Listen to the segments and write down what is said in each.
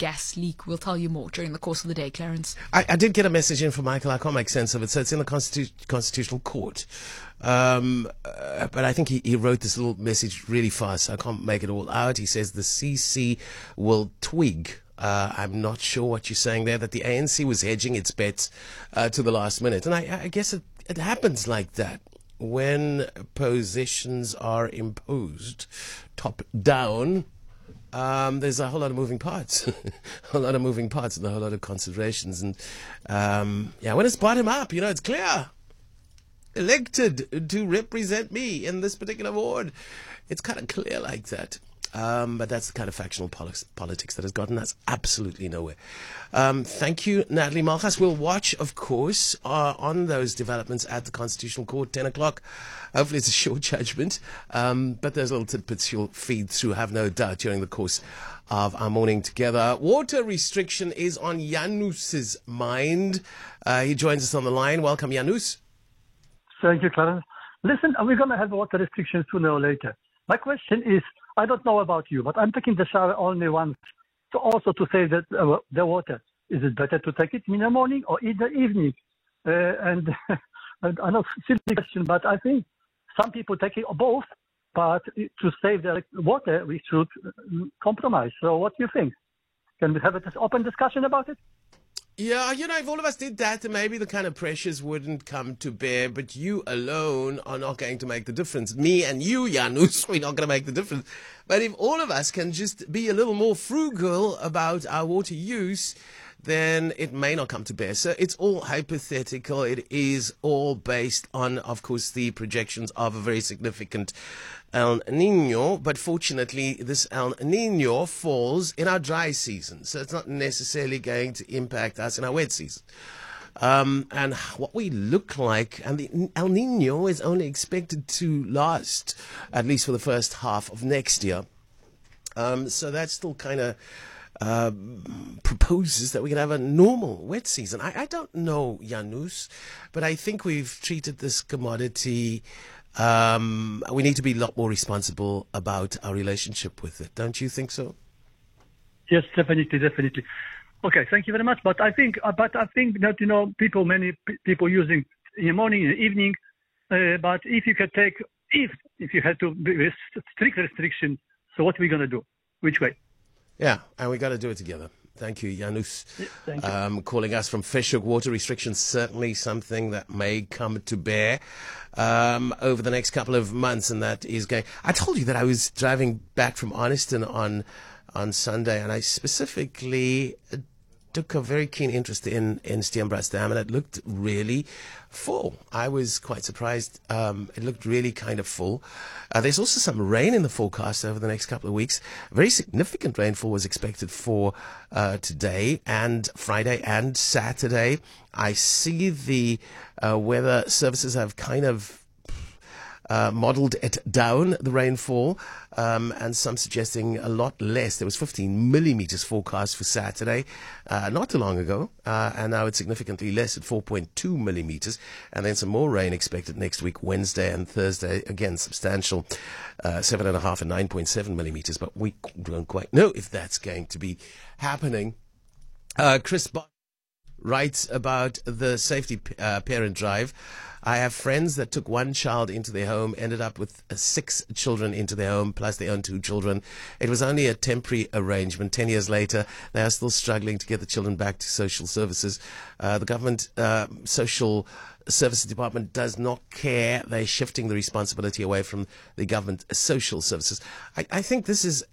gas leak. We'll tell you more during the course of the day, Clarence. I did get a message in from Michael. I can't make sense of it. So it's in the Constitutional Court. But I think he wrote this little message really fast. I can't make it all out. He says the CC will twig. I'm not sure what you're saying there, that the ANC was hedging its bets to the last minute. And I guess it happens like that. When positions are imposed top down, there's a whole lot of moving parts, and a whole lot of considerations. And when it's bottom up, it's clear. Elected to represent me in this particular ward. It's kind of clear like that. But that's the kind of factional politics that has gotten us absolutely nowhere. Thank you, Natalie Malgas. We'll watch, of course, on those developments at the Constitutional Court, 10 o'clock. Hopefully it's a short judgment. But those little tidbits you'll feed through, have no doubt, during the course of our morning together. Water restriction is on Janus's mind. He joins us on the line. Welcome, Janus. Thank you, Clarence. Listen, we're going to have water restrictions sooner or later. My question is, I don't know about you, but I'm taking the shower only once. So also to save the water, is it better to take it in the morning or in the evening? And I know silly question, but I think some people take it both. But to save the water, we should compromise. So what do you think? Can we have an open discussion about it? Yeah, if all of us did that, then maybe the kind of pressures wouldn't come to bear. But you alone are not going to make the difference. Me and you, Janus, we're not going to make the difference. But if all of us can just be a little more frugal about our water use, then it may not come to bear. So it's all hypothetical. It is all based on, of course, the projections of a very significant El Nino, but fortunately this El Nino falls in our dry season, so it's not necessarily going to impact us in our wet season. And what we look like, and the El Nino is only expected to last at least for the first half of next year. So that still kind of proposes that we can have a normal wet season. I don't know, Janus, but I think we've treated this commodity. We need to be a lot more responsible about our relationship with it. Don't you think so? Yes, definitely. Okay, thank you very much. But I think that many people using in the morning, in the evening. But if you could take, if you had to be strict restriction, so what are we going to do? Which way? Yeah, and we got to do it together. Thank you, Janus. Thank you. Calling us from Fish Hoek. Water restrictions, certainly something that may come to bear over the next couple of months, and that is going. I told you that I was driving back from Arniston on Sunday, and I specifically took a very keen interest in Steenbras Dam, and it looked really full. I was quite surprised. It looked really kind of full. There's also some rain in the forecast over the next couple of weeks. Very significant rainfall was expected for today and Friday and Saturday. I see the weather services have kind of modeled it down, the rainfall, and some suggesting a lot less. There was 15 millimeters forecast for Saturday, not too long ago, and now it's significantly less at 4.2 millimeters, and then some more rain expected next week, Wednesday and Thursday, again substantial, 7.5 and 9.7 millimeters, but we don't quite know if that's going to be happening. Chris Bott writes about the safety parent drive. I have friends that took one child into their home, ended up with 6 children into their home, plus their own 2 children. It was only a temporary arrangement. 10 years later, they are still struggling to get the children back to social services. The government social services department does not care. They're shifting the responsibility away from the government social services. I think this is,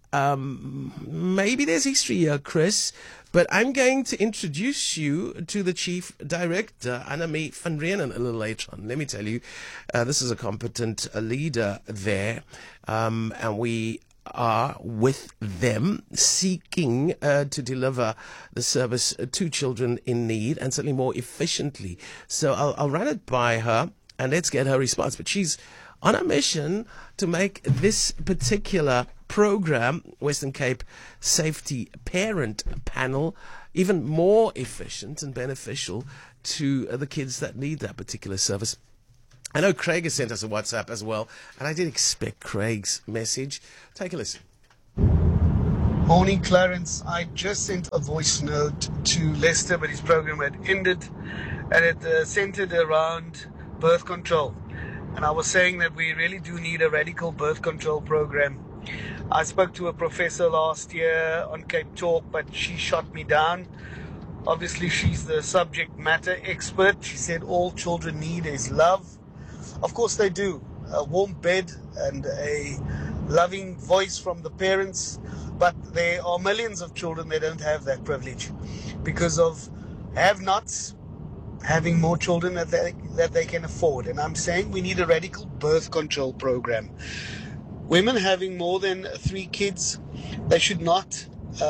maybe there's history here, Chris, but I'm going to introduce you to the chief director, Annemie van Reenen, a little later on. Let me tell you, this is a competent leader there, and we are with them seeking to deliver the service to children in need, and certainly more efficiently. So I'll run it by her and let's get her response. But she's on a mission to make this particular program, Western Cape Safety Parent Panel, even more efficient and beneficial to the kids that need that particular service. I know Craig has sent us a WhatsApp as well, and I did expect Craig's message. Take a listen. Morning, Clarence. I just sent a voice note to Lester, but his program had ended, and it centered around birth control. And I was saying that we really do need a radical birth control program. I spoke to a professor last year on Cape Talk, but she shot me down. Obviously, she's the subject matter expert. She said all children need is love. Of course they do. A warm bed and a loving voice from the parents. But there are millions of children that don't have that privilege because of have-nots having more children that they can afford. And I'm saying we need a radical birth control program. Women having more than 3 kids, they should not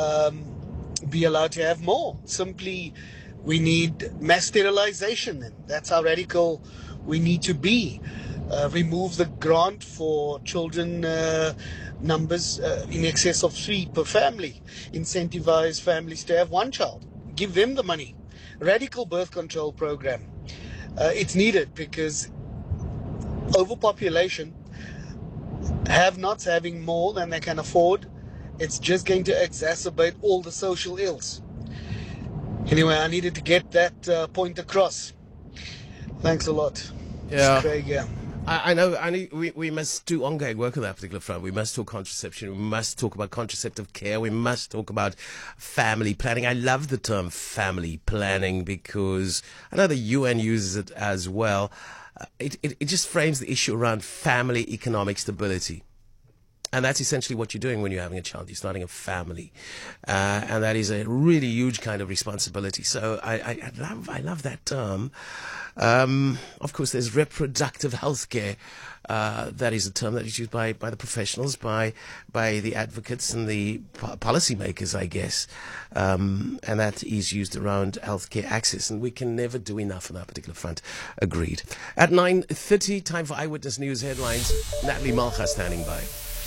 be allowed to have more. Simply, we need mass sterilization. And that's how radical we need to be. Remove the grant for children numbers in excess of 3 per family. Incentivize families to have 1 child. Give them the money. Radical birth control program. It's needed because overpopulation, have-nots having more than they can afford, it's just going to exacerbate all the social ills. Anyway, I needed to get that point across. Thanks a lot. Yeah. It's Craig, yeah. I know we must do ongoing work on that particular front. We must talk contraception. We must talk about contraceptive care. We must talk about family planning. I love the term family planning because I know the UN uses it as well. It just frames the issue around family economic stability. And that's essentially what you're doing when you're having a child. You're starting a family. And that is a really huge kind of responsibility. So I love that term. Of course, there's reproductive health care. That is a term that is used by the professionals, by the advocates and the policymakers, I guess. And that is used around healthcare access. And we can never do enough on that particular front. Agreed. At 9:30, time for Eyewitness News headlines. Natalie Malcha standing by.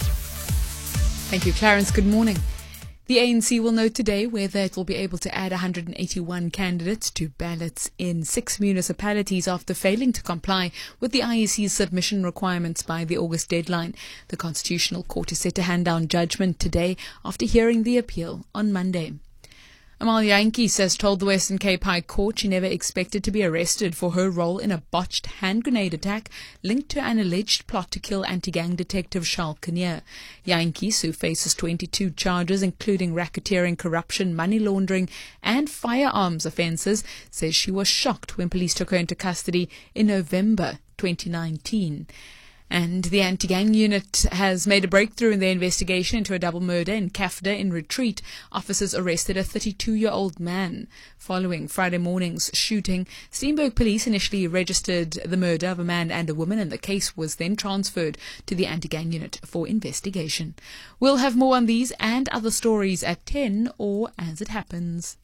Thank you, Clarence. Good morning. The ANC will know today whether it will be able to add 181 candidates to ballots in 6 municipalities after failing to comply with the IEC's submission requirements by the August deadline. The Constitutional Court is set to hand down judgment today after hearing the appeal on Monday. Amal Jantjies has told the Western Cape High Court she never expected to be arrested for her role in a botched hand grenade attack linked to an alleged plot to kill anti-gang detective Charles Kinnear. Jantjies, who faces 22 charges including racketeering, corruption, money laundering and firearms offences, says she was shocked when police took her into custody in November 2019. And the anti-gang unit has made a breakthrough in their investigation into a double murder in Kafda in Retreat. Officers arrested a 32-year-old man. Following Friday morning's shooting, Steenberg police initially registered the murder of a man and a woman, and the case was then transferred to the anti-gang unit for investigation. We'll have more on these and other stories at 10 or as it happens.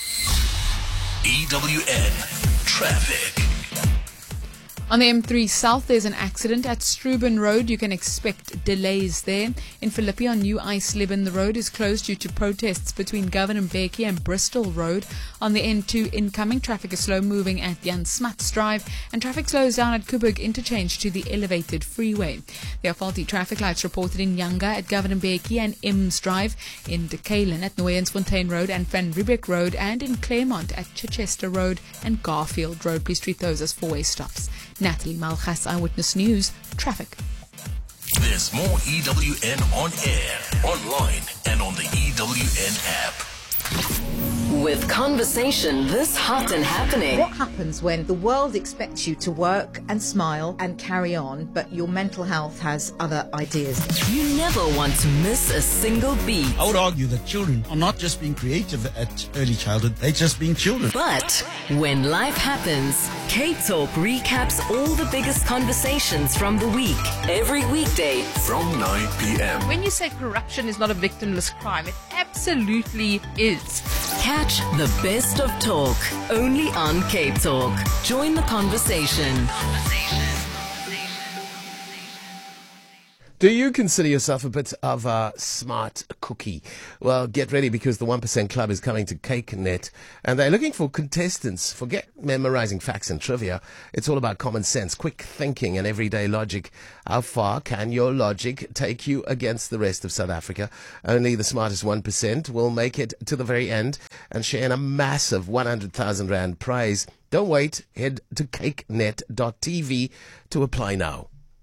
EWN Traffic. On the M3 South, there's an accident at Struben Road. You can expect delays there. In Philippi, on New Eisleben, the road is closed due to protests between Governor Mbeki and Bristol Road. On the N2, incoming traffic is slow moving at Jan Smuts Drive, and traffic slows down at Kuburg Interchange to the elevated freeway. There are faulty traffic lights reported in Yanga at Governor Mbeki and Ems Drive, in Dekalen at Nooiensfontein Road and Van Riebeek Road, and in Claremont at Chichester Road and Garfield Road. Please treat those as 4-way stops. Natalie Malchas, Eyewitness News, Traffic. There's more EWN on air, online, and on the EWN app. With conversation this hot and happening. What happens when the world expects you to work and smile and carry on, but your mental health has other ideas? You never want to miss a single beat. I would argue that children are not just being creative at early childhood, they're just being children. But when life happens, Cape Talk recaps all the biggest conversations from the week. Every weekday From 9 p.m. When you say corruption is not a victimless crime, it absolutely is. Catch the best of talk only on Cape Talk. Join the conversation. Do you consider yourself a bit of a smart cookie? Well, get ready because the 1% Club is coming to CakeNet and they're looking for contestants. Forget memorizing facts and trivia. It's all about common sense, quick thinking and everyday logic. How far can your logic take you against the rest of South Africa? Only the smartest 1% will make it to the very end and share in a massive 100,000 Rand prize. Don't wait. Head to cakenet.tv to apply now.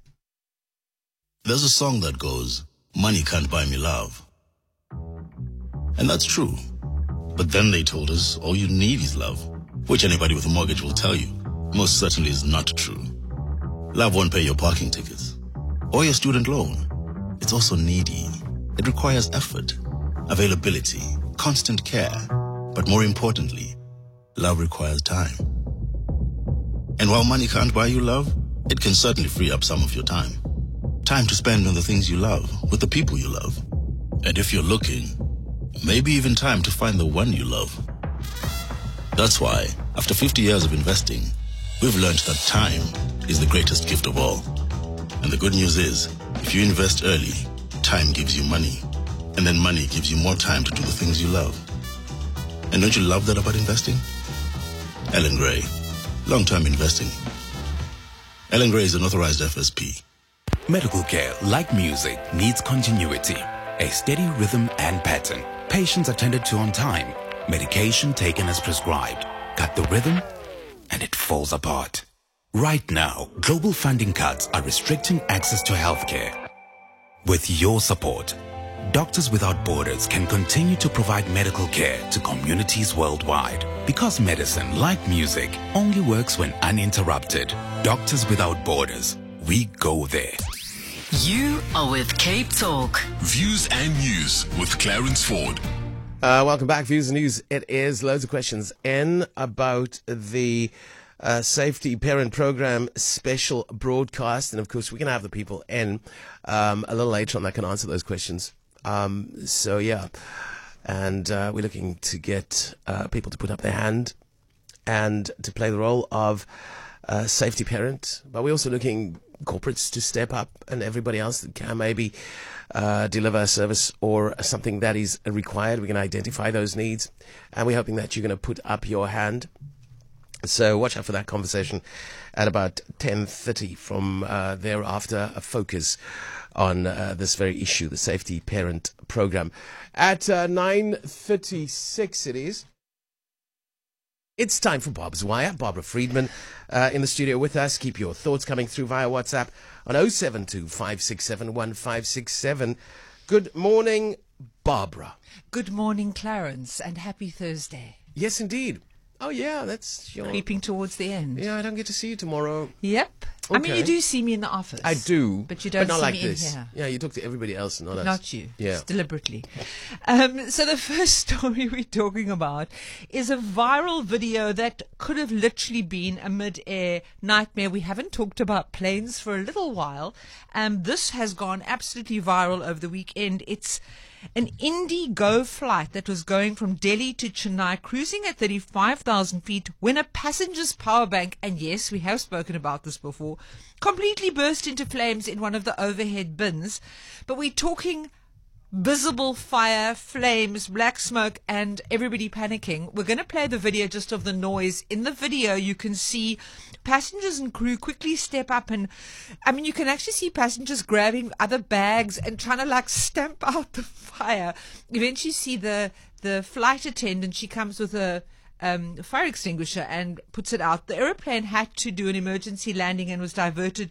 There's a song that goes, money can't buy me love. And that's true. But then they told us all you need is love, which anybody with a mortgage will tell you most certainly is not true. Love won't pay your parking tickets or your student loan. It's also needy. It requires effort, availability, constant care. But more importantly, love requires time. And while money can't buy you love, it can certainly free up some of your time. Time to spend on the things you love, with the people you love. And if you're looking, maybe even time to find the one you love. That's why, after 50 years of investing, we've learned that time is the greatest gift of all. And the good news is, if you invest early, time gives you money. And then money gives you more time to do the things you love. And don't you love that about investing? Ellen Gray, long-term investing. Ellen Gray is an authorized FSP. Medical care, like music, needs continuity, a steady rhythm and pattern. Patients attended to on time, medication taken as prescribed. Cut the rhythm, and it falls apart. Right now, global funding cuts are restricting access to healthcare. With your support, Doctors Without Borders can continue to provide medical care to communities worldwide. Because medicine, like music, only works when uninterrupted. Doctors Without Borders. We go there. You are with Cape Talk. Views and News with Clarence Ford. Welcome back, Views and News. It is loads of questions in about the Safety Parent Program special broadcast. And of course, we're going to have the people in a little later on that can answer those questions. So, yeah. And we're looking to get people to put up their hand and to play the role of safety parent. But we're also looking corporates to step up and everybody else that can maybe deliver a service or something that is required. We can identify those needs, and we're hoping that you're going to put up your hand. So watch out for that conversation at about 10:30 from thereafter, a focus on this very issue, the Safety Parent Program. At 9:36 it is. It's time for Bob's Wire. Barbara Friedman in the studio with us. Keep your thoughts coming through via WhatsApp on 072-567-1567. Good morning, Barbara. Good morning, Clarence, and happy Thursday. Yes, indeed. Oh, yeah, that's your... Creeping towards the end. Yeah, I don't get to see you tomorrow. Yep. Okay. I mean, you do see me in the office. I do. But you don't not see like me this. in here. Yeah, you talk to everybody else, not us. Not you. Yeah. Just deliberately. So the first story we're talking about is a viral video that could have literally been a mid-air nightmare. We haven't talked about planes for a little while. This has gone absolutely viral over the weekend. It's an IndiGo flight that was going from Delhi to Chennai, cruising at 35,000 feet, when a passenger's power bank, and yes, we have spoken about this before, completely burst into flames in one of the overhead bins. But we're talking visible fire, flames, black smoke, and everybody panicking. We're going to play the video just of the noise. In the video, you can see passengers and crew quickly step up, and I mean, you can actually see passengers grabbing other bags and trying to like stamp out the fire. Eventually, you see the flight attendant. She comes with a fire extinguisher and puts it out. The aeroplane had to do an emergency landing and was diverted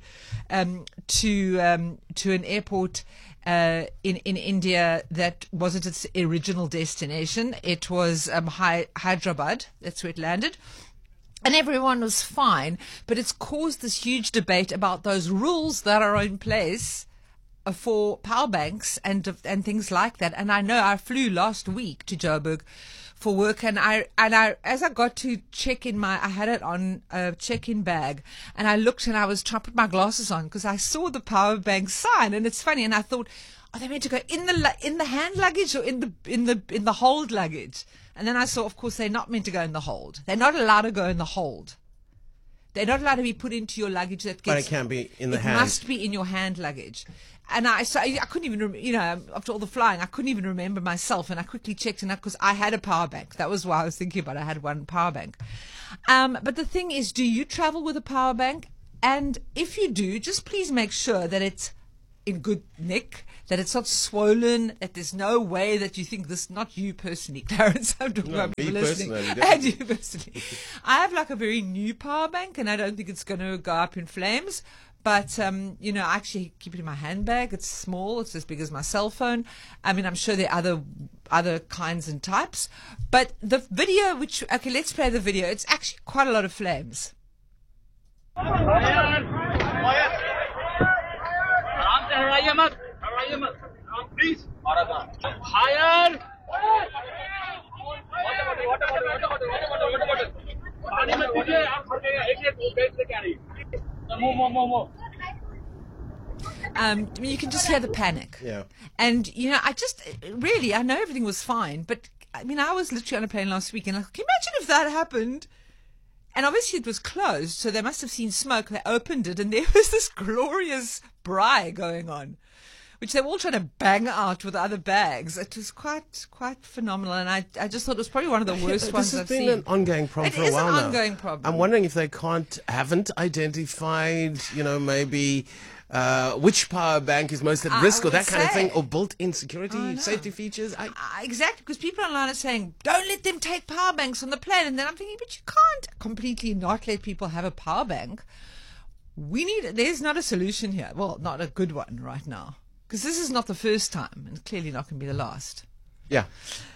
to an airport in India that wasn't its original destination. It was Hyderabad. That's where it landed. And everyone was fine, but it's caused this huge debate about those rules that are in place for power banks and things like that. And I know I flew last week to Joburg for work, and I as I got to check in I had it on a check-in bag, and I looked and I was trying to put my glasses on because I saw the power bank sign, and it's funny, and I thought, are they meant to go in the hand luggage or in the hold luggage? And then I saw, of course, they're not meant to go in the hold. They're not allowed to go in the hold. They're not allowed to be put into your luggage. But it can be in the hand. It must be in your hand luggage. And I couldn't even, after all the flying, I couldn't even remember myself. And I quickly checked, and because I had a power bank. That was why I was thinking about it. I had one power bank. But the thing is, do you travel with a power bank? And if you do, just please make sure that it's in good nick, that it's not swollen, that there's no way that you think this, not you personally, Clarence, I'm talking about people listening, and you personally. I have like a very new power bank, and I don't think it's going to go up in flames. But, I actually keep it in my handbag. It's small. It's as big as my cell phone. I mean, I'm sure there are other kinds and types. But the video, okay, let's play the video. It's actually quite a lot of flames. Please. Higher. More. You can just hear the panic. Yeah. And, I know everything was fine, but, I was literally on a plane last week, and can you imagine if that happened? And obviously it was closed, so they must have seen smoke. They opened it, and there was this glorious braai going on, which they were all trying to bang out with other bags. It was quite phenomenal, and I just thought it was probably one of the worst ones I've seen. This has been an ongoing problem for a while now. It is an ongoing problem. I'm wondering if they haven't identified, maybe which power bank is most at risk or that kind of thing, or built-in security, safety features. Exactly, because people online are saying, don't let them take power banks on the plane. And then I'm thinking, but you can't completely not let people have a power bank. There's not a solution here. Well, not a good one right now. Because this is not the first time, and clearly not going to be the last. Yeah.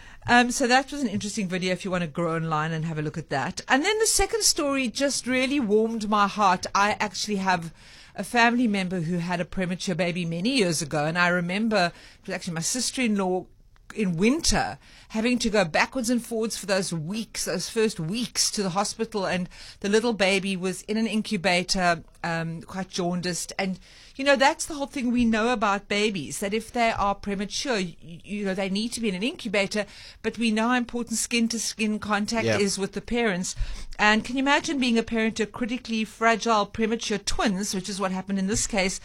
So that was an interesting video if you want to go online and have a look at that. And then the second story just really warmed my heart. I actually have a family member who had a premature baby many years ago, and I remember it was actually my sister-in-law in winter having to go backwards and forwards for those first weeks to the hospital, and the little baby was in an incubator, quite jaundiced. And that's the whole thing we know about babies, that if they are premature, they need to be in an incubator, but we know how important skin-to-skin contact is with the parents. And can you imagine being a parent to critically fragile premature twins, which is what happened in this case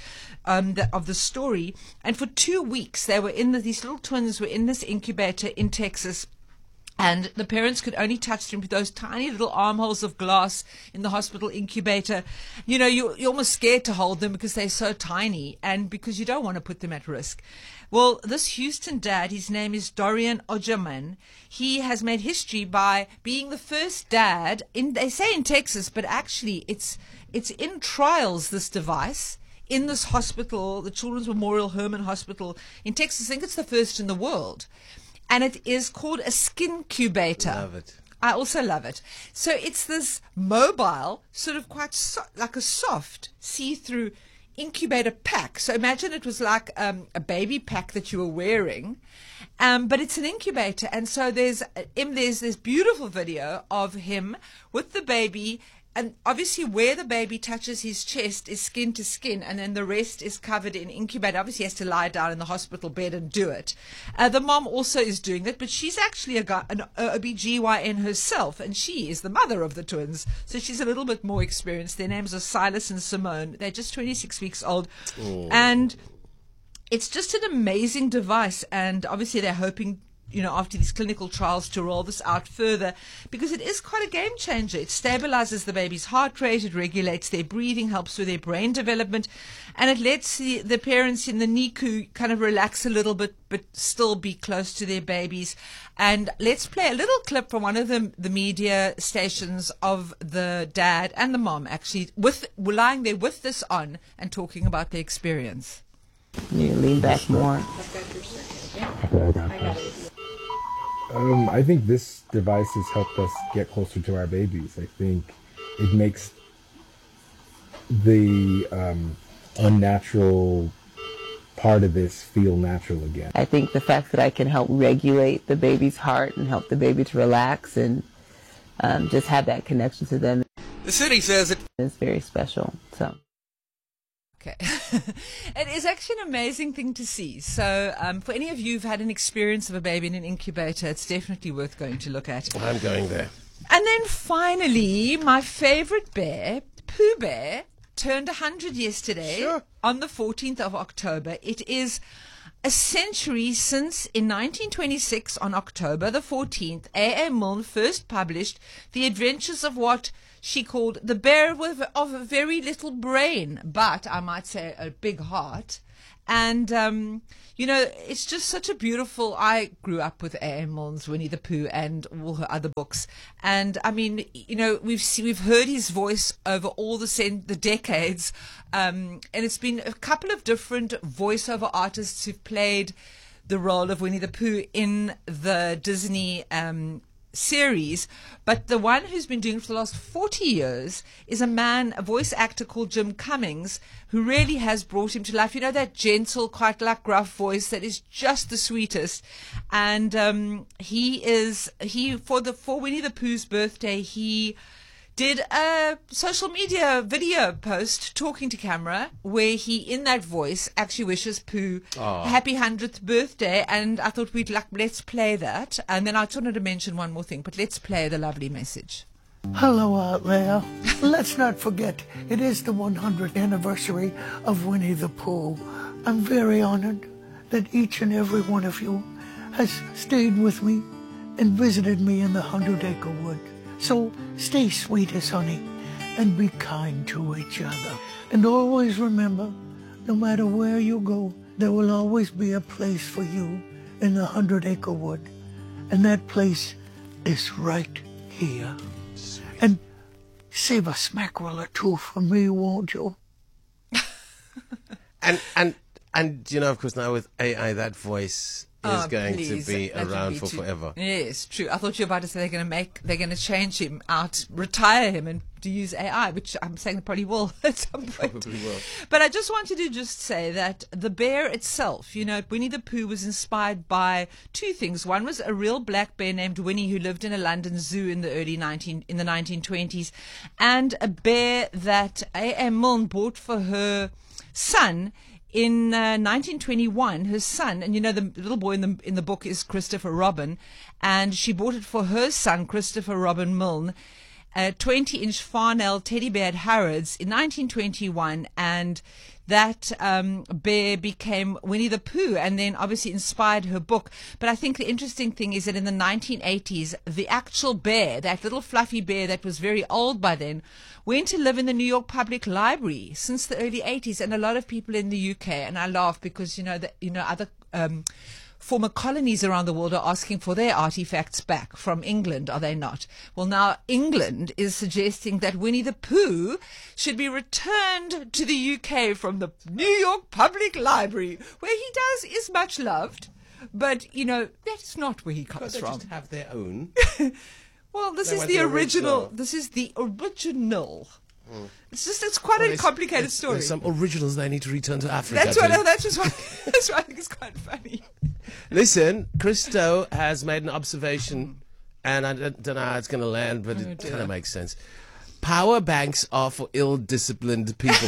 of the story. And for 2 weeks, they were these little twins were in this incubator in Texas. And the parents could only touch them with those tiny little armholes of glass in the hospital incubator. You're almost scared to hold them because they're so tiny and because you don't want to put them at risk. Well, this Houston dad, his name is Dorian Ojerman. He has made history by being the first dad they say in Texas, but actually it's in trials, this device, in this hospital, the Children's Memorial Hermann Hospital in Texas. I think it's the first in the world. And it is called a skincubator. Love it. I also love it. So it's this mobile, sort of quite like a soft, see-through incubator pack. So imagine it was like a baby pack that you were wearing, but it's an incubator. And so there's this beautiful video of him with the baby. And obviously where the baby touches his chest is skin to skin, and then the rest is covered in incubator. Obviously he has to lie down in the hospital bed and do it. The mom also is doing it, but she's actually an OBGYN herself, and she is the mother of the twins. So she's a little bit more experienced. Their names are Silas and Simone. They're just 26 weeks old. Oh. And it's just an amazing device. And obviously they're hoping, after these clinical trials, to roll this out further, because it is quite a game changer. It stabilizes the baby's heart rate, it regulates their breathing, helps with their brain development, and it lets the parents in the NICU kind of relax a little bit, but still be close to their babies. And let's play a little clip from one of the media stations of the dad and the mom actually lying there with this on and talking about their experience. You lean back more. I think this device has helped us get closer to our babies. I think it makes the unnatural part of this feel natural again. I think the fact that I can help regulate the baby's heart and help the baby to relax and just have that connection to them. The city says it's very special. So. Okay. It is actually an amazing thing to see. So for any of you who've had an experience of a baby in an incubator, it's definitely worth going to look at. I'm going there. And then finally, my favorite bear, Pooh Bear, turned 100 yesterday on the 14th of October. It is a century since, in 1926, on October the 14th, A.A. Milne first published The Adventures of what she called the bear of a very little brain, but I might say a big heart. And, it's just such a beautiful... I grew up with A.M. Milne's Winnie the Pooh and all her other books. And, I mean, we've heard his voice over all the decades. And it's been a couple of different voiceover artists who've played the role of Winnie the Pooh in the Disney series, but the one who's been doing it for the last 40 years is a voice actor called Jim Cummings, who really has brought him to life. You know, that gentle, quite like gruff voice that is just the sweetest. And for Winnie the Pooh's birthday, he did a social media video post talking to camera where he, in that voice, actually wishes Pooh a happy 100th birthday. And I thought let's play that. And then I just wanted to mention one more thing, but let's play the lovely message. Hello out there. Let's not forget, it is the 100th anniversary of Winnie the Pooh. I'm very honored that each and every one of you has stayed with me and visited me in the 100-acre wood. So stay sweet as honey and be kind to each other. And always remember, no matter where you go, there will always be a place for you in the 100-acre wood. And that place is right here. And save a smackerel or two for me, won't you? And of course, now with AI, that voice is going to be around for forever. Yes, true. I thought you were about to say they're going to change him out, retire him, and to use AI, which I'm saying they probably will at some point. Probably will. But I just wanted to say that the bear itself, Winnie the Pooh was inspired by two things. One was a real black bear named Winnie who lived in a London zoo in the 1920s, and a bear that A.M. Milne bought for her son. In 1921, her son, and the little boy in the book is Christopher Robin, and she bought it for her son, Christopher Robin Milne, a 20-inch Farnell teddy bear at Harrods in 1921, and that bear became Winnie the Pooh and then obviously inspired her book. But I think the interesting thing is that in the 1980s, the actual bear, that little fluffy bear that was very old by then, went to live in the New York Public Library since the early 80s. And a lot of people in the UK, and I laugh because, other former colonies around the world are asking for their artifacts back from England, are they not? Well, now England is suggesting that Winnie the Pooh should be returned to the UK from the New York Public Library, where he is much loved, but, that's not where he comes from. Just have their own. Well, this is the original. This is the original. It's quite a complicated story. There's some originals they need to return to Africa. That's what I think is quite funny. Listen, Christo has made an observation, and I don't know how it's going to land, but it kind of makes sense. Power banks are for ill-disciplined people.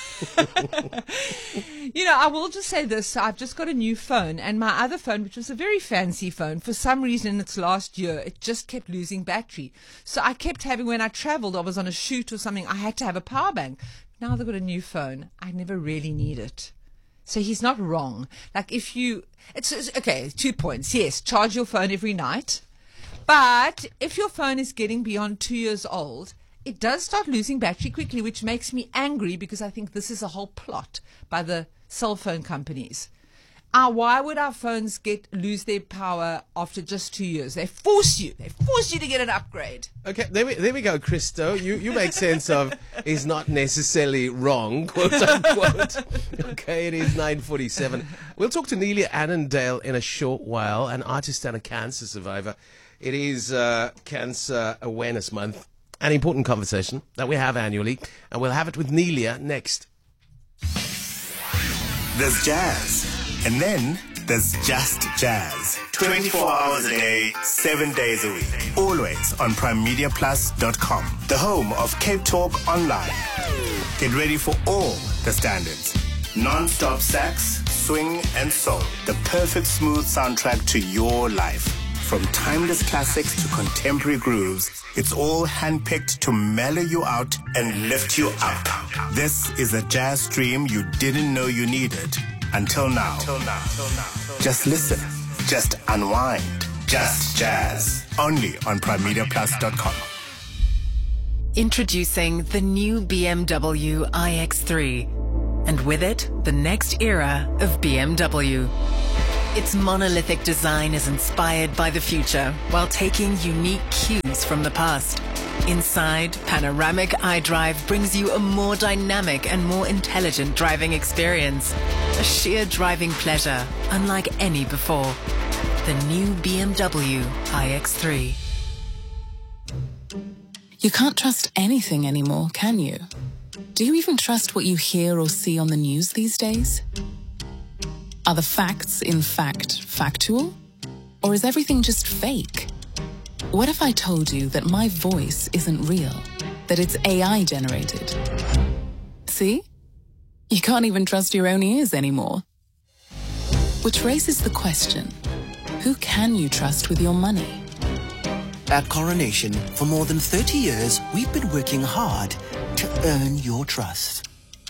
I will just say this. I've just got a new phone, and my other phone, which was a very fancy phone, for some reason in its last year, it just kept losing battery. So I kept having, when I traveled, I was on a shoot or something, I had to have a power bank. Now they've got a new phone. I never really need it. So he's not wrong. Like it's okay, 2 points. Yes, charge your phone every night. But if your phone is getting beyond 2 years old, it does start losing battery quickly, which makes me angry because I think this is a whole plot by the cell phone companies. Why would our phones lose their power after just 2 years? They force you to get an upgrade. Okay, there we go, Christo. You make sense of is not necessarily wrong, quote unquote. Okay, it is 9:47. We'll talk to Nelia Annandale in a short while, an artist and a cancer survivor. It is Cancer Awareness Month, an important conversation that we have annually, and we'll have it with Nelia next. There's jazz. And then there's just jazz. 24 hours a day, 7 days a week. Always on primemediaplus.com, the home of Cape Talk Online. Get ready for all the standards. Non-stop sax, swing and soul. The perfect smooth soundtrack to your life. From timeless classics to contemporary grooves, it's all handpicked to mellow you out and lift you up. This is a jazz stream you didn't know you needed until now. Just listen. Just unwind. Just jazz. Only on PrimeMediaPlus.com. Introducing the new BMW iX3, and with it, the next era of BMW. Its monolithic design is inspired by the future while taking unique cues from the past. Inside, panoramic iDrive brings you a more dynamic and more intelligent driving experience. A sheer driving pleasure unlike any before. The new BMW iX3. You can't trust anything anymore, can you? Do you even trust what you hear or see on the news these days? Are the facts, in fact, factual? Or is everything just fake? What if I told you that my voice isn't real, that it's AI generated? See? You can't even trust your own ears anymore. Which raises the question, who can you trust with your money? At Coronation, for more than 30 years, we've been working hard to earn your trust.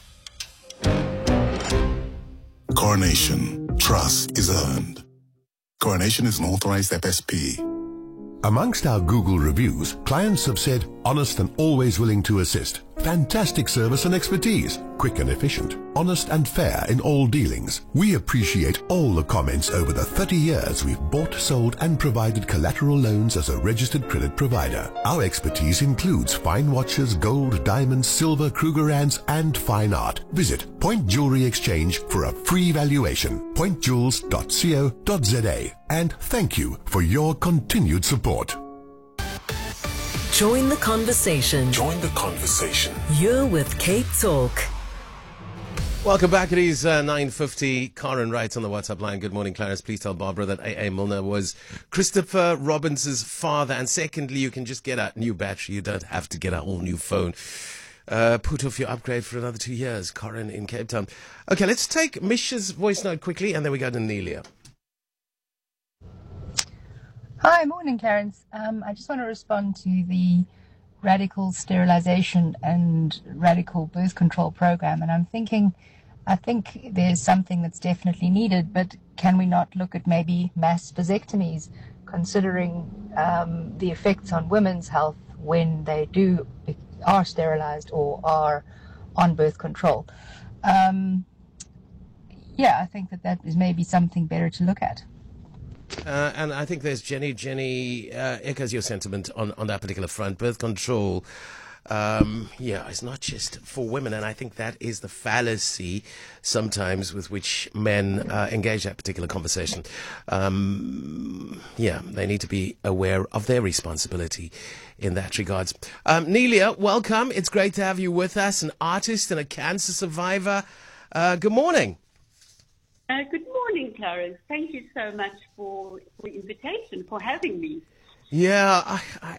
Coronation. Trust is earned. Coronation is an authorized FSP. Amongst our Google reviews, clients have said, honest and always willing to assist. Fantastic service and expertise. Quick and efficient. Honest and fair in all dealings. We appreciate all the comments over the 30 years we've bought, sold and provided collateral loans as a registered credit provider. Our expertise includes fine watches, gold, diamonds, silver, Krugerrands and fine art. Visit Point Jewelry Exchange for a free valuation. pointjewels.co.za. And thank you for your continued support. Join the conversation. Join the conversation. You're with Cape Talk. Welcome back. It is 9:50. Karen writes on the WhatsApp line, good morning, Clarence. Please tell Barbara that A.A. Milner was Christopher Robinson's father. And secondly, you can just get a new battery. You don't have to get a whole new phone. Put off your upgrade for another 2 years. Karen in Cape Town. Okay, let's take Misha's voice note quickly, and then we go to Nelia. Hi, morning, Clarence. I just want to respond to the radical sterilization and radical birth control program. And I think there's something that's definitely needed, but can we not look at maybe mass vasectomies, considering the effects on women's health when they are sterilized or are on birth control? I think that is maybe something better to look at. And I think there's Jenny echoes your sentiment on that particular front. Birth control, it's not just for women, and I think that is the fallacy sometimes with which men engage that particular conversation. They need to be aware of their responsibility in that regards. Nelia, welcome. It's great to have you with us, an artist and a cancer survivor. Good morning. Good morning, Clarence. Thank you so much for the invitation, for having me. Yeah,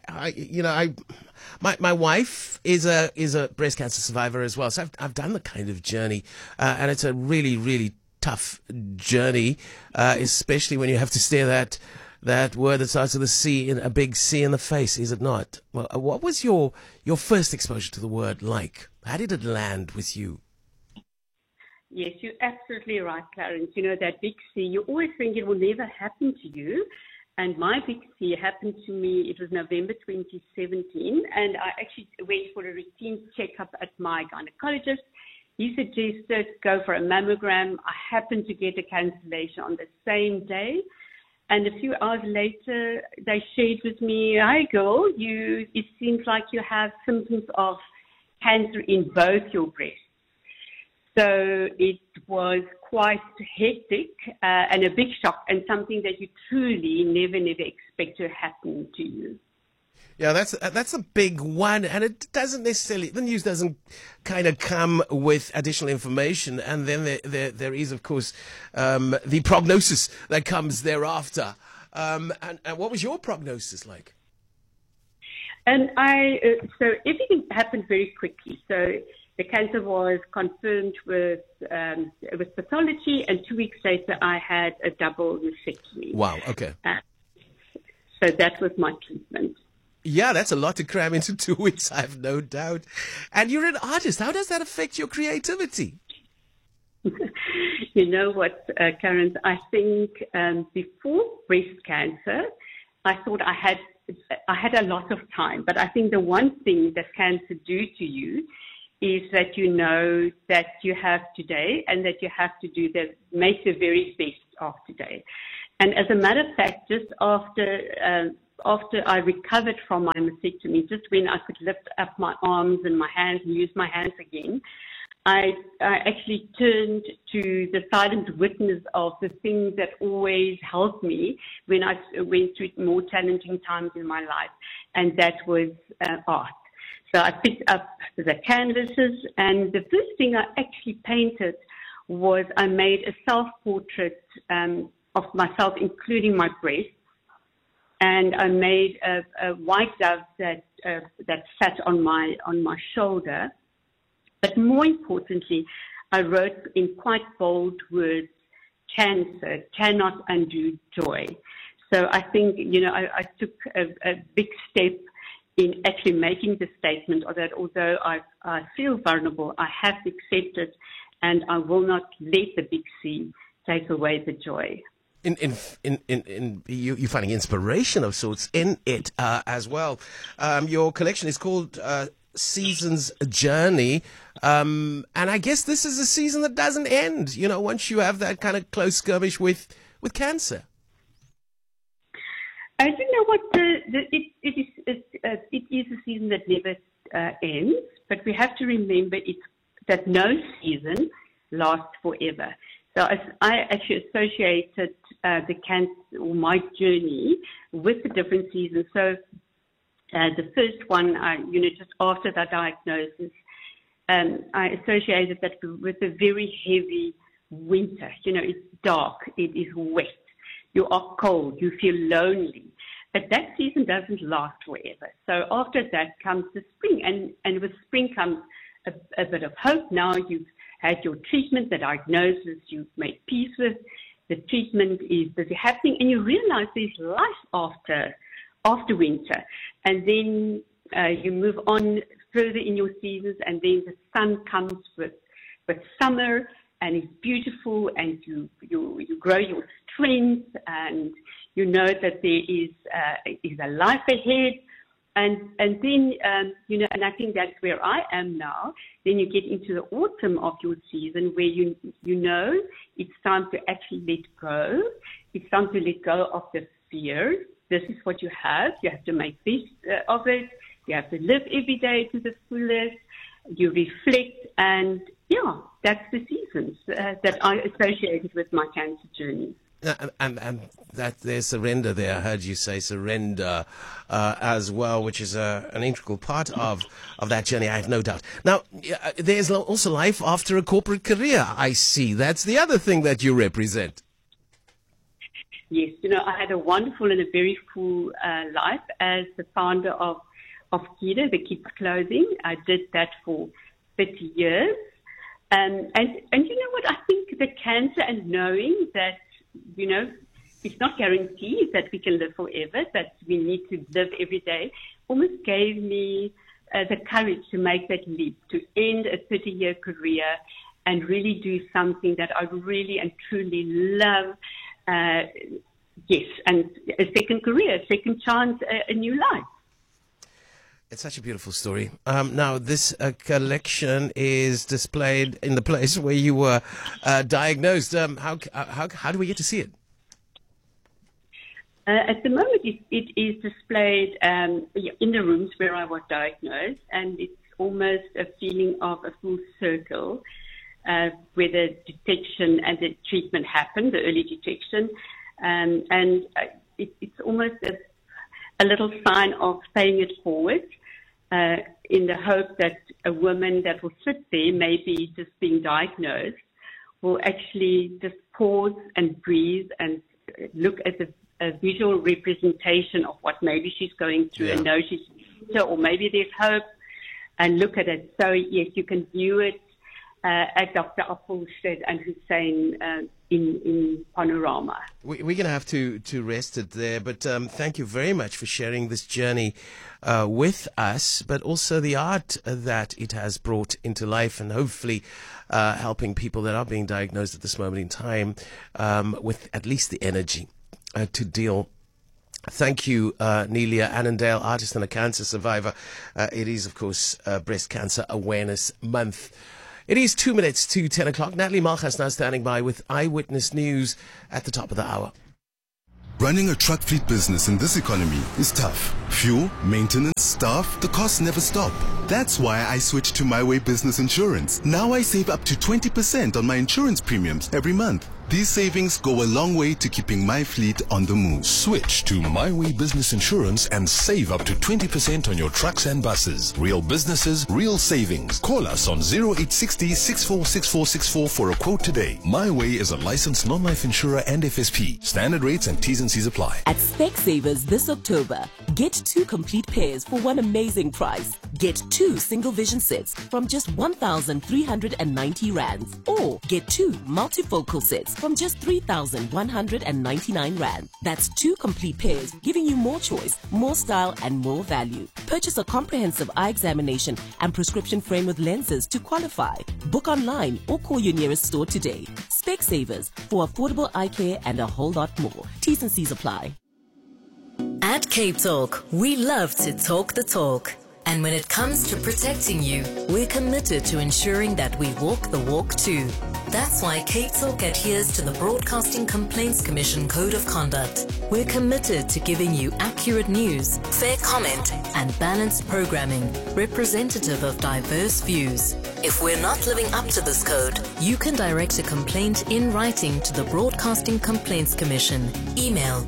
my wife is a breast cancer survivor as well. So I've done the kind of journey, and it's a really, really tough journey, especially when you have to stare that word that starts with a C, in a big C in the face, is it not? Well, what was your first exposure to the word like? How did it land with you? Yes, you're absolutely right, Clarence. You know, that big C, you always think it will never happen to you. And my big C happened to me, it was November 2017, and I actually went for a routine checkup at my gynecologist. He suggested go for a mammogram. I happened to get a cancellation on the same day. And a few hours later, they shared with me, hi girl, it seems like you have symptoms of cancer in both your breasts. So it was quite hectic and a big shock, and something that you truly never expect to happen to you. Yeah, that's a big one, and it doesn't necessarily, the news doesn't kind of come with additional information, and then there is, of course, the prognosis that comes thereafter. And what was your prognosis like? And so everything happened very quickly. So the cancer was confirmed with pathology, and 2 weeks later I had a double mastectomy. Wow, okay. So that was my treatment. Yeah, that's a lot to cram into 2 weeks, I have no doubt. And you're an artist. How does that affect your creativity? You know what, Karen, I think before breast cancer, I thought I had a lot of time. But I think the one thing that cancer do to you is that you know that you have today and that you have to make the very best of today. And as a matter of fact, just after I recovered from my mastectomy, just when I could lift up my arms and my hands and use my hands again, I actually turned to the silent witness of the things that always helped me when I went through more challenging times in my life, and that was art. So I picked up the canvases, and the first thing I actually painted was I made a self-portrait of myself, including my breasts, and I made a white dove that sat on my shoulder. But more importantly, I wrote in quite bold words, "Cancer cannot undo joy." So I think, I took a big step in actually making the statement that although I feel vulnerable, I have to accept it, and I will not let the big C take away the joy. You're finding inspiration of sorts in it as well. Your collection is called Season's Journey, and I guess this is a season that doesn't end. Once you have that kind of close skirmish with cancer. You know what? It is a season that never ends, but we have to remember that no season lasts forever. So I actually associated the cancer or my journey with the different seasons. So the first one, just after the diagnosis, I associated that with a very heavy winter. It's dark, it is wet, you are cold, you feel lonely. But that season doesn't last forever. So after that comes the spring, and with spring comes a bit of hope. Now you've had your treatment, the diagnosis, you've made peace with, the treatment is busy happening, and you realize there's life after winter. And then you move on further in your seasons, and then the sun comes with summer, and it's beautiful, and you grow your strength, and you know that there is a life ahead. And then, and I think that's where I am now. Then you get into the autumn of your season where you know it's time to actually let go. It's time to let go of the fear. This is what you have. You have to make best of it. You have to live every day to the fullest. You reflect, and that's the seasons that I associated with my cancer journey. And that there's surrender there. I heard you say surrender as well, which is an integral part of that journey, I have no doubt. Now, there's also life after a corporate career, I see. That's the other thing that you represent. Yes, I had a wonderful and a very full life as the founder of Kida, the Kids Clothing. I did that for 30 years. And you know what? I think the cancer and knowing that, it's not guaranteed that we can live forever, that we need to live every day, almost gave me the courage to make that leap, to end a 30-year career and really do something that I really and truly love. Yes, and a second career, a second chance, a new life. It's such a beautiful story. Now, this collection is displayed in the place where you were diagnosed. How do we get to see it? At the moment, it is displayed in the rooms where I was diagnosed, and it's almost a feeling of a full circle where the detection and the treatment happened, the early detection, and it's almost a little sign of paying it forward. In the hope that a woman that will sit there, maybe just being diagnosed, will actually just pause and breathe and look at a visual representation of what maybe she's going through and know she's, or maybe there's hope, and look at it. So yes, you can view it at Dr. Appelstead and Hussein in Panorama. We're going to have to rest it there, but thank you very much for sharing this journey with us, but also the art that it has brought into life, and hopefully helping people that are being diagnosed at this moment in time with at least the energy to deal. Thank you, Nelia Annandale, artist and a cancer survivor. It is, of course, Breast Cancer Awareness Month. It is 2 minutes to 10 o'clock. Natalie Malchus now standing by with Eyewitness News at the top of the hour. Running a truck fleet business in this economy is tough. Fuel, maintenance, staff, the costs never stop. That's why I switched to My Way Business Insurance. Now I save up to 20% on my insurance premiums every month. These savings go a long way to keeping my fleet on the move. Switch to My Way Business Insurance and save up to 20% on your trucks and buses. Real businesses, real savings. Call us on 0860 646464 for a quote today. My Way is a licensed non-life insurer and FSP. Standard rates and T's and C's apply. At Specsavers this October, get 2 complete pairs for one amazing price. Get 2 single vision sets from just 1,390 rands, or get 2 multifocal sets from just 3,199 rand. That's 2 complete pairs, giving you more choice, more style, and more value. Purchase a comprehensive eye examination and prescription frame with lenses to qualify. Book online or call your nearest store today. Specsavers, for affordable eye care and a whole lot more. T's and C's apply. At Cape Talk, we love to talk the talk. And when it comes to protecting you, we're committed to ensuring that we walk the walk too. That's why Cape Talk adheres to the Broadcasting Complaints Commission Code of Conduct. We're committed to giving you accurate news, fair comment, and balanced programming, representative of diverse views. If we're not living up to this code, you can direct a complaint in writing to the Broadcasting Complaints Commission. Email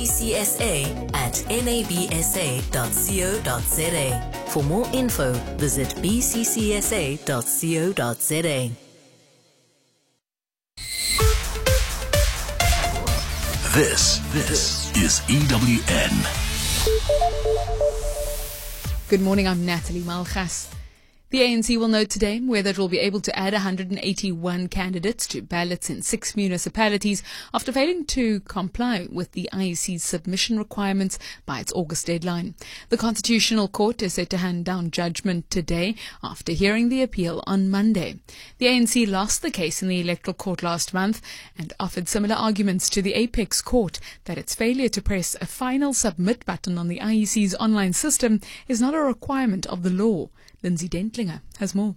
bccsa@nabsa.co.za. For more info, visit bccsa.co.za. This is EWN. Good morning, I'm Natalie Malchus. The ANC will note today whether it will be able to add 181 candidates to ballots in 6 municipalities after failing to comply with the IEC's submission requirements by its August deadline. The Constitutional Court is set to hand down judgment today after hearing the appeal on Monday. The ANC lost the case in the Electoral Court last month and offered similar arguments to the Apex Court that its failure to press a final submit button on the IEC's online system is not a requirement of the law. Lindsay Dentlinger has more.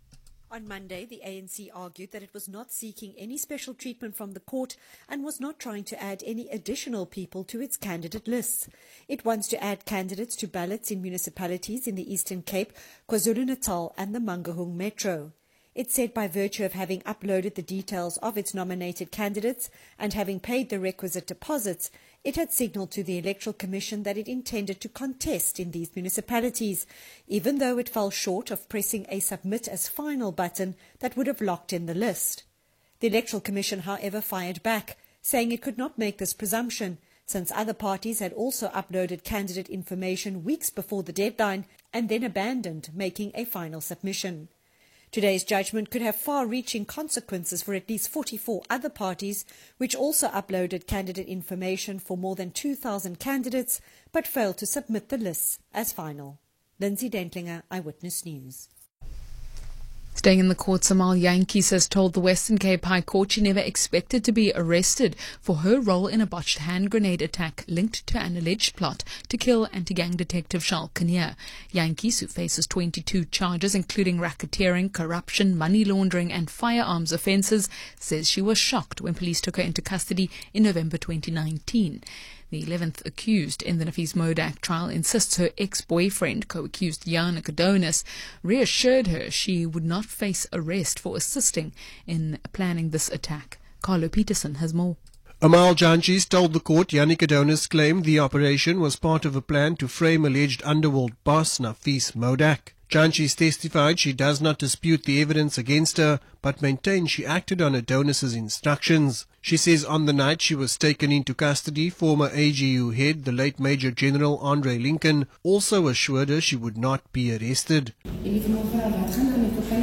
On Monday, the ANC argued that it was not seeking any special treatment from the court and was not trying to add any additional people to its candidate lists. It wants to add candidates to ballots in municipalities in the Eastern Cape, KwaZulu-Natal and the Mangaung Metro. It said by virtue of having uploaded the details of its nominated candidates and having paid the requisite deposits, it had signalled to the Electoral Commission that it intended to contest in these municipalities, even though it fell short of pressing a submit as final button that would have locked in the list. The Electoral Commission, however, fired back, saying it could not make this presumption, since other parties had also uploaded candidate information weeks before the deadline and then abandoned making a final submission. Today's judgment could have far-reaching consequences for at least 44 other parties, which also uploaded candidate information for more than 2,000 candidates, but failed to submit the lists as final. Lindsay Dentlinger, Eyewitness News. Staying in the court, Samal Jantjies has told the Western Cape High Court she never expected to be arrested for her role in a botched hand grenade attack linked to an alleged plot to kill anti-gang detective Charles Kinnear. Jantjies, who faces 22 charges including racketeering, corruption, money laundering and firearms offences, says she was shocked when police took her into custody in November 2019. The 11th accused in the Nafis Modak trial insists her ex-boyfriend, co-accused Jan Adonis, reassured her she would not face arrest for assisting in planning this attack. Carlo Peterson has more. Amal Jantjies told the court Yannick Adonis claimed the operation was part of a plan to frame alleged underworld boss Nafis Modak. Jantjies testified she does not dispute the evidence against her, but maintains she acted on Adonis's instructions. She says on the night she was taken into custody, former AGU head, the late Major General Andre Lincoln, also assured her she would not be arrested.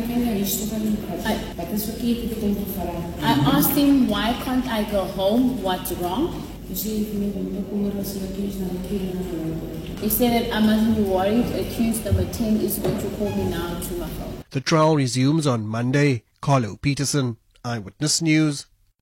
I asked him, why can't I go home? What's wrong? He said that I mustn't be worried. Accused number 10 is going to call me now to my phone. The trial resumes on Monday. Carlo Peterson, Eyewitness News.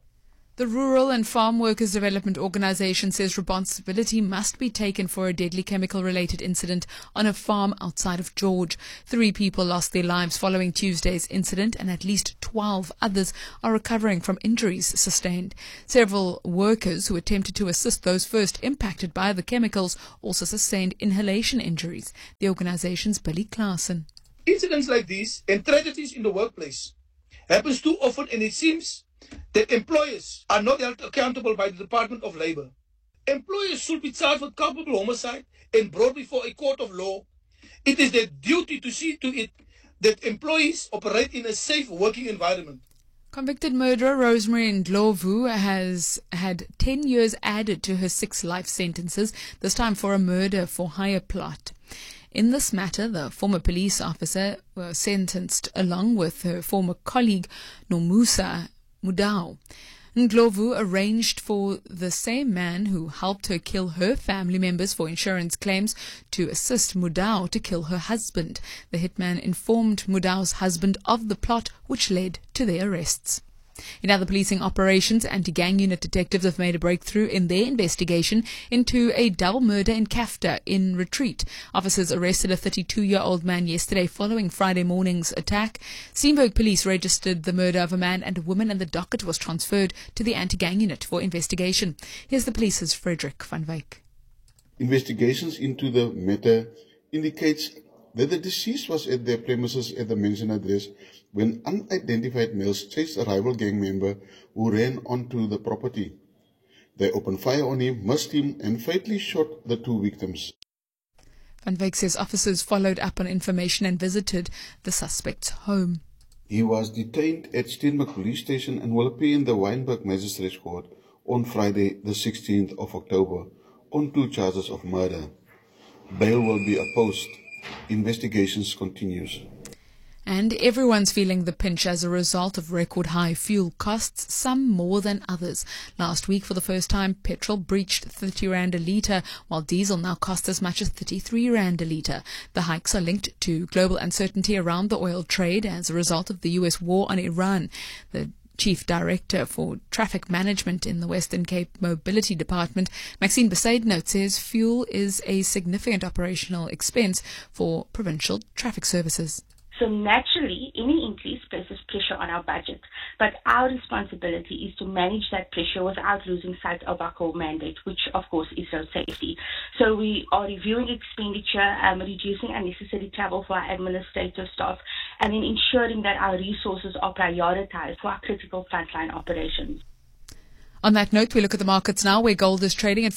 The Rural and Farm Workers Development Organization says responsibility must be taken for a deadly chemical-related incident on a farm outside of George. 3 people lost their lives following Tuesday's incident, and at least 12 others are recovering from injuries sustained. Several workers who attempted to assist those first impacted by the chemicals also sustained inhalation injuries. The organization's Billy Claassen. Incidents like these and tragedies in the workplace happens too often, and it seems that employers are not held accountable by the Department of Labour. Employers should be charged with culpable homicide and brought before a court of law. It is their duty to see to it that employees operate in a safe working environment. Convicted murderer Rosemary Ndlovu has had 10 years added to her 6 life sentences, this time for a murder-for-hire plot. In this matter, the former police officer was sentenced along with her former colleague Nomusa Mudau. Ndlovu arranged for the same man who helped her kill her family members for insurance claims to assist Mudau to kill her husband. The hitman informed Mudau's husband of the plot, which led to their arrests. In other policing operations, anti-gang unit detectives have made a breakthrough in their investigation into a double murder in Kafta in Retreat. Officers arrested a 32-year-old man yesterday following Friday morning's attack. Steenberg police registered the murder of a man and a woman, and the docket was transferred to the anti-gang unit for investigation. Here's the police's Frederick van Wyk. Investigations into the matter indicates that the deceased was at their premises at the mentioned address when unidentified males chased a rival gang member who ran onto the property. They opened fire on him, missed him, and fatally shot the 2 victims. Van Wyk says officers followed up on information and visited the suspect's home. He was detained at Steenberg Police Station and will appear in the Wynberg Magistrates Court on Friday, the 16th of October, on 2 charges of murder. Bail will be opposed. Investigations continues. And everyone's feeling the pinch as a result of record high fuel costs, some more than others. Last week, for the first time, petrol breached 30 Rand a litre, while diesel now costs as much as 33 Rand a litre. The hikes are linked to global uncertainty around the oil trade as a result of the US war on Iran. The Chief Director for Traffic Management in the Western Cape Mobility Department, Maxine Besaidnout, says fuel is a significant operational expense for provincial traffic services. So naturally, any increase places pressure on our budget, but our responsibility is to manage that pressure without losing sight of our core mandate, which of course is road safety. So we are reviewing expenditure, reducing unnecessary travel for our administrative staff, and then ensuring that our resources are prioritized for our critical frontline operations. On that note, we look at the markets now, where gold is trading at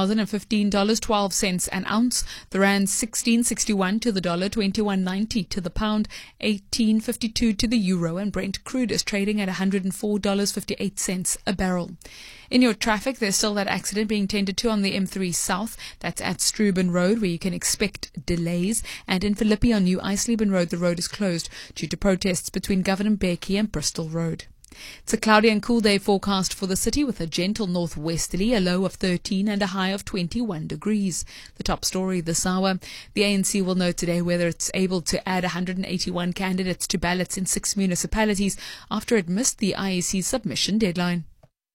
$4,015.12 an ounce. The rand 16.61 to the dollar, 21.90 to the pound, 18.52 to the euro, and Brent crude is trading at $104.58 a barrel. In your traffic, there's still that accident being tended to on the M3 South. That's at Struben Road, where you can expect delays. And in Philippi on New Eisleben Road, the road is closed due to protests between Governor Mbeki and Bristol Road. It's a cloudy and cool day forecast for the city with a gentle northwesterly, a low of 13 and a high of 21 degrees. The top story this hour, the ANC will know today whether it's able to add 181 candidates to ballots in 6 municipalities after it missed the IEC submission deadline.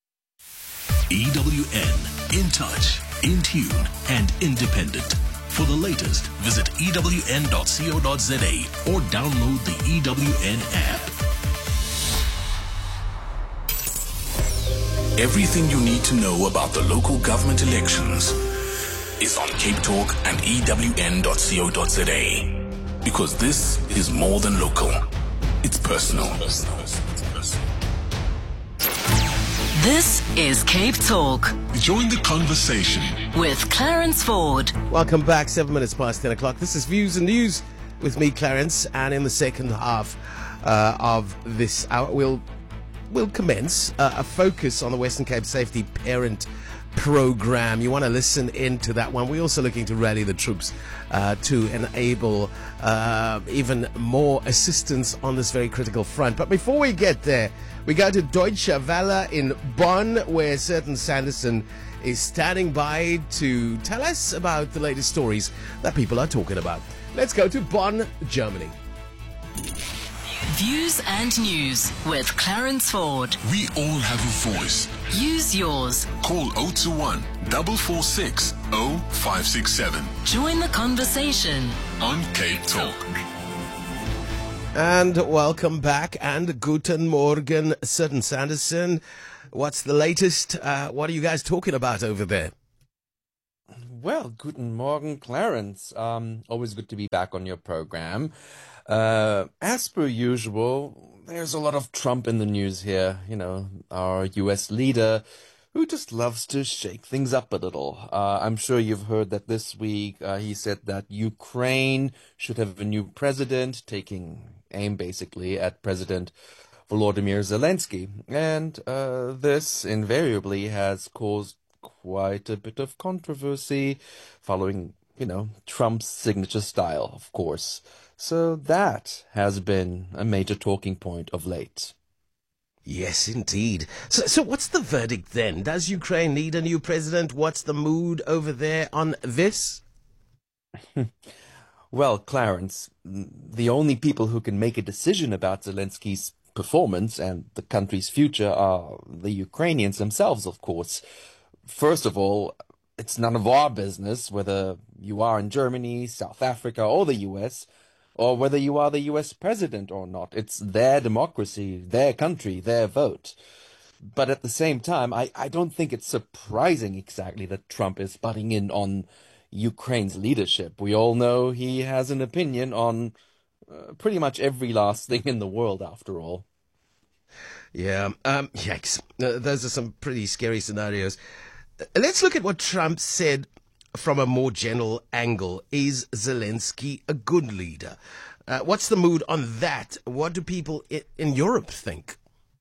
EWN, in touch, in tune and independent. For the latest, visit ewn.co.za or download the EWN app. Everything you need to know about the local government elections is on Cape Talk and ewn.co.za. Because this is more than local. It's personal. This is Cape Talk. Join the conversation with Clarence Ford. Welcome back, 7 minutes past 10 o'clock. This is Views and News with me, Clarence, and in the second half of this hour, we'll commence a focus on the Western Cape Safety Parent program. You want to listen into that one. We're also looking to rally the troops to enable even more assistance on this very critical front. But before we get there, we go to Deutsche Welle in Bonn, where certain Sanderson is standing by to tell us about the latest stories that people are talking about. Let's go to Bonn, Germany. Views and news with Clarence Ford. We all have a voice. Use yours. Call 021 446 0567. Join the conversation on Cape Talk. And welcome back and guten Morgen, certain Sanderson. What's the latest? What are you guys talking about over there? Well, guten Morgen, Clarence. Always good to be back on your program. As per usual, there's a lot of Trump in the news here. You know, our U.S. leader who just loves to shake things up a little. I'm sure you've heard that this week he said that Ukraine should have a new president, taking aim basically at President Volodymyr Zelensky. And this invariably has caused quite a bit of controversy following, Trump's signature style, of course. So that has been a major talking point of late. Yes, indeed. So what's the verdict then? Does Ukraine need a new president? What's the mood over there on this? Well, Clarence, the only people who can make a decision about Zelensky's performance and the country's future are the Ukrainians themselves, of course. First of all, it's none of our business whether you are in Germany, South Africa, or the US, or whether you are the US president or not. It's their democracy, their country, their vote. But at the same time, I don't think it's surprising exactly that Trump is butting in on Ukraine's leadership. We all know he has an opinion on pretty much every last thing in the world, after all. Yeah, yikes. Those are some pretty scary scenarios. Let's look at what Trump said from a more general angle. Is Zelensky a good leader? What's the mood on that? What do people in Europe think?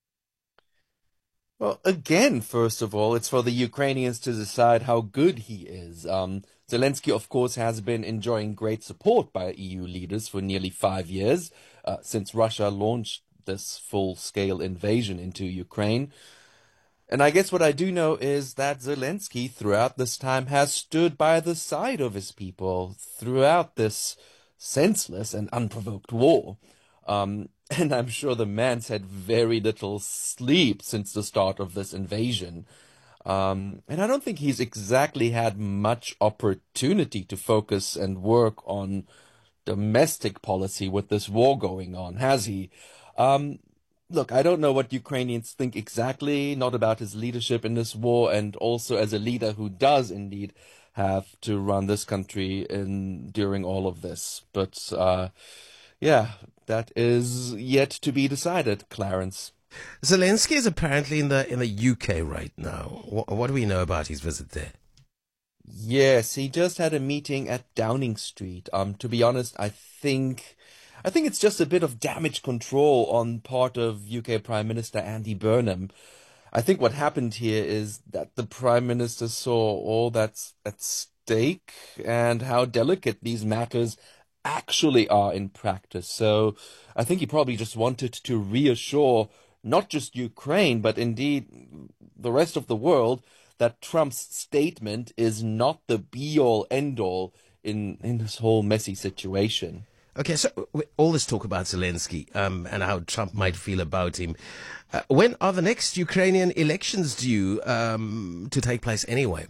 Well, again, first of all, it's for the Ukrainians to decide how good he is. Zelensky, of course, has been enjoying great support by EU leaders for nearly 5 years, since Russia launched this full-scale invasion into Ukraine. And I guess what I do know is that Zelensky, throughout this time, has stood by the side of his people throughout this senseless and unprovoked war. And I'm sure the man's had very little sleep since the start of this invasion. And I don't think he's exactly had much opportunity to focus and work on domestic policy with this war going on, has he? Look, I don't know what Ukrainians think exactly, not about his leadership in this war, and also as a leader who does indeed have to run this country during all of this. But, yeah, that is yet to be decided, Clarence. Zelensky is apparently in the UK right now. What do we know about his visit there? Yes, he just had a meeting at Downing Street. To be honest, I think it's just a bit of damage control on part of UK Prime Minister Andy Burnham. I think what happened here is that the Prime Minister saw all that's at stake and how delicate these matters actually are in practice. So I think he probably just wanted to reassure not just Ukraine, but indeed the rest of the world that Trump's statement is not the be-all, end-all in this whole messy situation. Okay, so all this talk about Zelensky and how Trump might feel about him. When are the next Ukrainian elections due to take place anyway?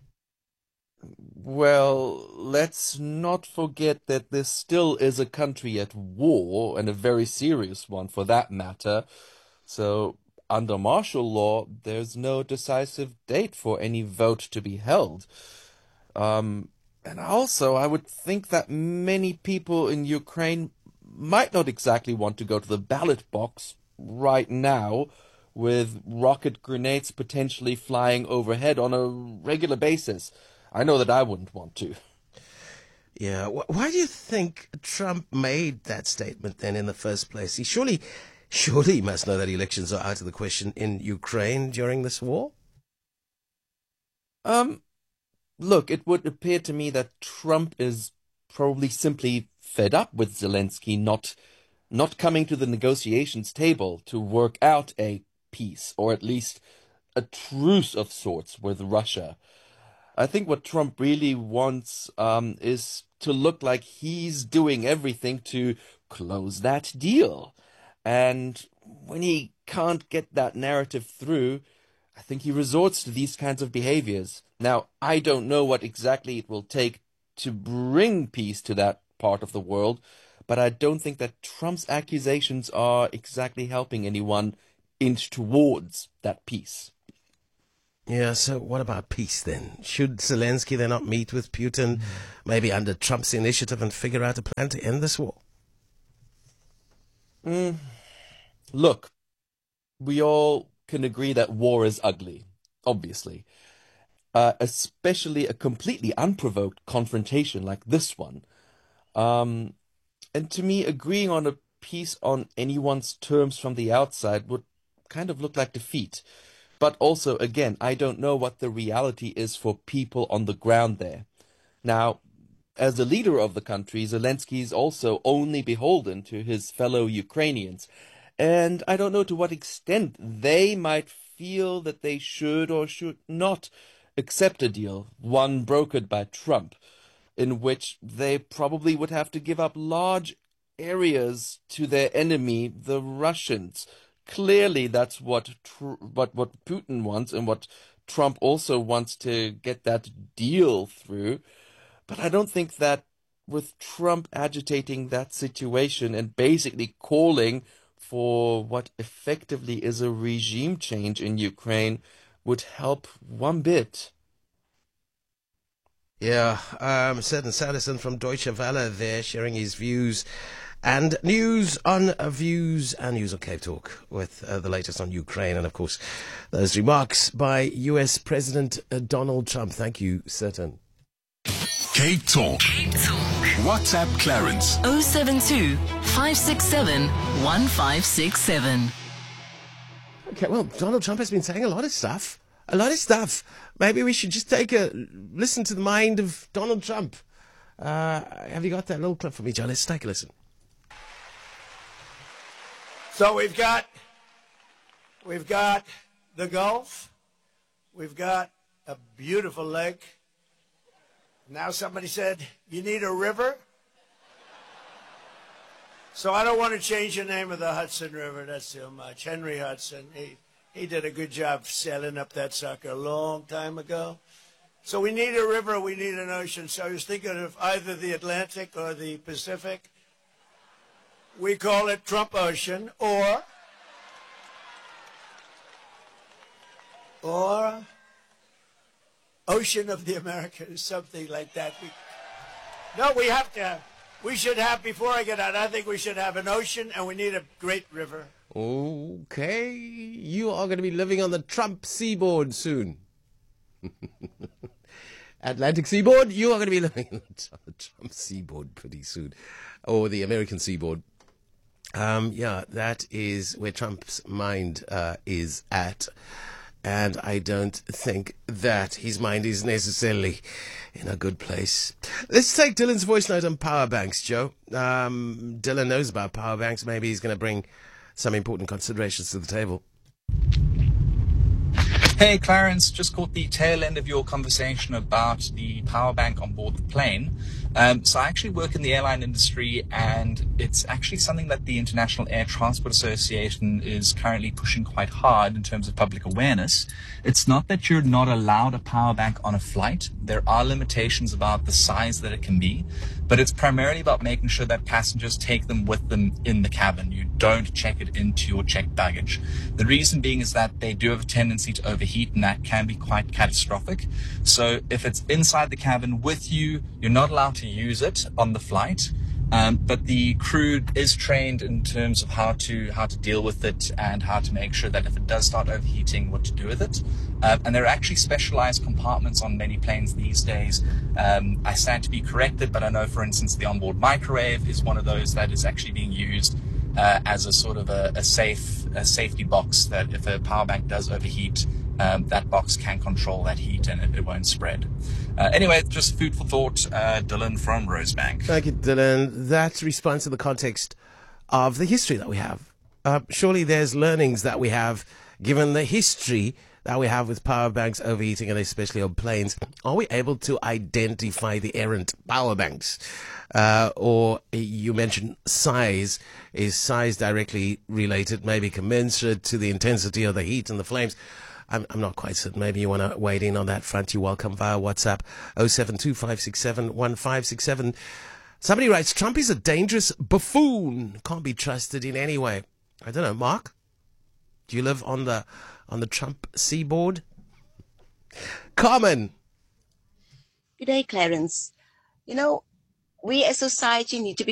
Well, let's not forget that this still is a country at war, and a very serious one for that matter. So, under martial law, there's no decisive date for any vote to be held. And also, I would think that many people in Ukraine might not exactly want to go to the ballot box right now, with rocket grenades potentially flying overhead on a regular basis. I know that I wouldn't want to. Yeah, why do you think Trump made that statement then in the first place? He surely must know that elections are out of the question in Ukraine during this war? Look, it would appear to me that Trump is probably simply fed up with Zelensky not coming to the negotiations table to work out a peace, or at least a truce of sorts with Russia. I think what Trump really wants is to look like he's doing everything to close that deal. And when he can't get that narrative through, I think he resorts to these kinds of behaviors. Now, I don't know what exactly it will take to bring peace to that part of the world, but I don't think that Trump's accusations are exactly helping anyone inch towards that peace. Yeah, so what about peace then? Should Zelensky then not meet with Putin, maybe under Trump's initiative, and figure out a plan to end this war? Look, we all can agree that war is ugly, obviously. Especially a completely unprovoked confrontation like this one. And to me, agreeing on a peace on anyone's terms from the outside would kind of look like defeat. But also, again, I don't know what the reality is for people on the ground there. Now, as the leader of the country, Zelensky is also only beholden to his fellow Ukrainians. And I don't know to what extent they might feel that they should or should not accept a deal, one brokered by Trump, in which they probably would have to give up large areas to their enemy, the Russians. Clearly, that's what Putin wants, and what Trump also wants to get that deal through. But I don't think that with Trump agitating that situation and basically calling for what effectively is a regime change in Ukraine would help one bit. Yeah, certain Sanderson from Deutsche Welle there sharing his views and news on Views and News on Cape Talk with the latest on Ukraine, and of course those remarks by US President Donald Trump. Thank you, Certain. Cape Talk. WhatsApp Clarence. 072 567 1567. Okay, well, Donald Trump has been saying a lot of stuff. Maybe we should just take a listen to the mind of Donald Trump. Have you got that little clip for me, Joe? Let's take a listen. So we've got the Gulf. We've got a beautiful lake. Now somebody said, you need a river? So I don't want to change the name of the Hudson River. That's too much. Henry Hudson, he did a good job sailing up that sucker a long time ago. So we need a river, we need an ocean. So I was thinking of either the Atlantic or the Pacific. We call it Trump Ocean, or Ocean of the Americas, something like that. We should have, before I get out, I think we should have an ocean, and we need a great river. Okay, you are going to be living on the Trump seaboard soon. Atlantic seaboard, you are going to be living on the Trump seaboard pretty soon. Or the American seaboard. Yeah, that is where Trump's mind is at. And I don't think that his mind is necessarily in a good place. Let's take Dylan's voice note on power banks, Joe. Dylan knows about power banks. Maybe he's going to bring some important considerations to the table. Hey, Clarence, just caught the tail end of your conversation about the power bank on board the plane. So I actually work in the airline industry, and it's actually something that the International Air Transport Association is currently pushing quite hard in terms of public awareness. It's not that you're not allowed a power bank on a flight. There are limitations about the size that it can be, but it's primarily about making sure that passengers take them with them in the cabin. You don't check it into your checked baggage. The reason being is that they do have a tendency to overheat, and that can be quite catastrophic. So if it's inside the cabin with you, you're not allowed to use it on the flight. But the crew is trained in terms of how to deal with it and how to make sure that if it does start overheating, what to do with it. And there are actually specialized compartments on many planes these days. I stand to be corrected, but I know, for instance, the onboard microwave is one of those that is actually being used as a sort of a safety box, that if a power bank does overheat, that box can control that heat and it won't spread. Anyway, just food for thought. Dylan from Rosebank. Thank you, Dylan. That responds to the context of the history that we have. Surely there's learnings that we have given the history that we have with power banks overheating, and especially on planes. Are we able to identify the errant power banks? Or you mentioned size. Is size directly related, maybe commensurate to the intensity of the heat and the flames? I'm not quite certain. Maybe you want to weigh in on that front. You're welcome via WhatsApp 0725671567. Somebody writes, Trump is a dangerous buffoon. Can't be trusted in any way. I don't know, Mark? Do you live on the Trump seaboard? Carmen. Good day, Clarence. You know, we as society need to be